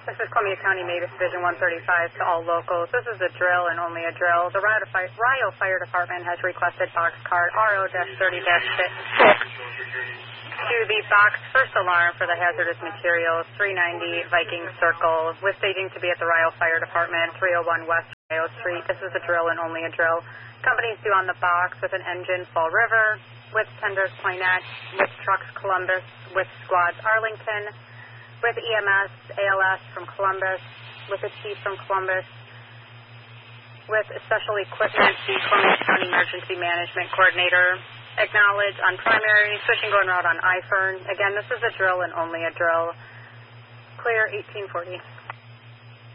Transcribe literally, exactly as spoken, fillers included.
This is Columbia County Mavis Division one thirty-five to all locals. This is a drill and only a drill. The Rio Fire Department has requested box card R O thirty dash six to the box first alarm for the hazardous materials, three ninety Viking Circle, with staging to be at the Rio Fire Department, three oh one West Rio Street. This is a drill and only a drill. Companies due on the box with an engine, Fall River, with tenders, Poinet, with trucks, Columbus, with squads, Arlington, with E M S, A L S from Columbus, with a chief from Columbus, with special equipment, the Columbia County Emergency Management Coordinator. Acknowledge on primary, switching going route on I F E R N. Again, this is a drill and only a drill. Clear eighteen forty.